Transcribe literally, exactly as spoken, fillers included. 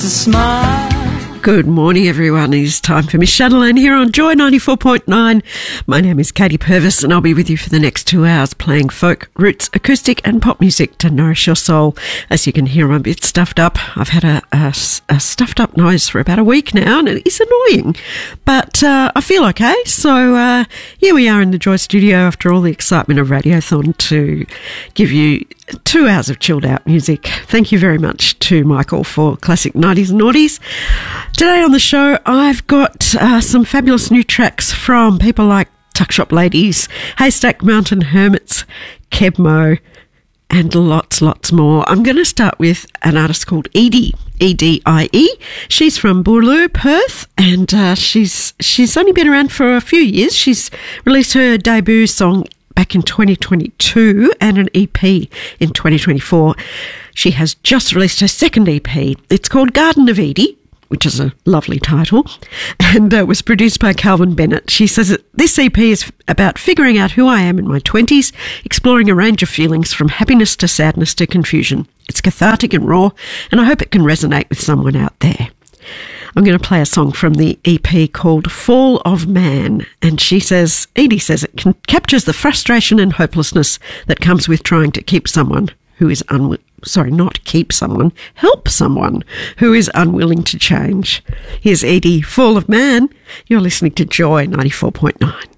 Smile. Good morning, everyone. It's time for Miss Chatelaine here on Joy ninety-four point nine. My name is Katie Purvis, and I'll be with you for the next two hours playing folk, roots, acoustic and pop music to nourish your soul. As you can hear, I'm a bit stuffed up. I've had a, a, a stuffed up nose for about a week now, and it is annoying. But uh, I feel okay. So uh, here we are in the Joy studio after all the excitement of Radiothon to give you two hours of chilled out music. Thank you very much to Michael for classic nineties and noughties. Today on the show, I've got uh, some fabulous new tracks from people like Tuck Shop Ladies, Haystack Mountain Hermits, Kebmo, and lots, lots more. I'm going to start with an artist called Edie, E D I E. She's from Boorloo, Perth, and uh, she's she's only been around for a few years. She's released her debut song back in twenty twenty-two and an E P in twenty twenty-four. She has just released her second E P. It's called Garden of Edie, which is a lovely title, and uh, was produced by Calvin Bennett. She says that this E P is about figuring out who I am in my twenties, exploring a range of feelings from happiness to sadness to confusion. It's cathartic and raw, and I hope it can resonate with someone out there. I'm going to play a song from the E P called Fall of Man, and she says, Edie says it can, captures the frustration and hopelessness that comes with trying to keep someone who is unwilling, sorry, not keep someone, help someone who is unwilling to change. Here's Edie, Fall of Man. You're listening to Joy ninety-four point nine.